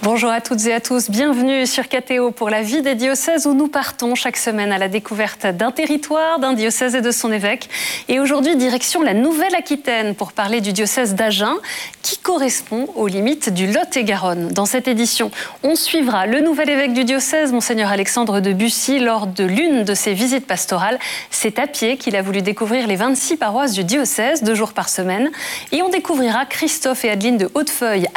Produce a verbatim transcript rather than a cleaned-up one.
Bonjour à toutes et à tous, bienvenue sur K T O pour la vie des diocèses où nous partons chaque semaine à la découverte d'un territoire, d'un diocèse et de son évêque. Et aujourd'hui, direction la Nouvelle-Aquitaine pour parler du diocèse d'Agen qui correspond aux limites du Lot-et-Garonne. Dans cette édition, on suivra le nouvel évêque du diocèse, Monseigneur Alexandre de Bussy, lors de l'une de ses visites pastorales. C'est à pied qu'il a voulu découvrir les vingt-six paroisses du diocèse, deux jours par semaine. Et on découvrira Christophe et Adeline de Hautefeuille